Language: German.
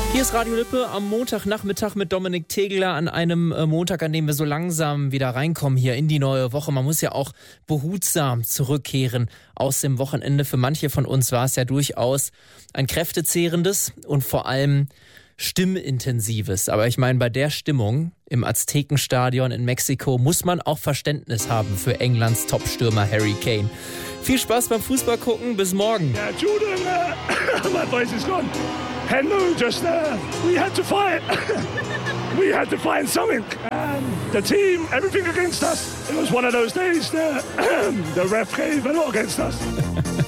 Hier ist Radio Lippe am Montagnachmittag mit Dominik Tegeler an einem Montag, an dem wir so langsam wieder reinkommen hier in die neue Woche. Man muss ja auch behutsam zurückkehren aus dem Wochenende. Für manche von uns war es ja durchaus ein kräftezehrendes und vor allem stimmintensives. Aber ich meine, bei der Stimmung im Aztekenstadion in Mexiko muss man auch Verständnis haben für Englands Topstürmer Harry Kane. Viel Spaß beim Fußball gucken. Bis morgen. Yeah, Jordan, my voice is gone. Hello, just we had to fight. We had to find something. The team, everything against us. It was one of those days. The ref gave a lot against us.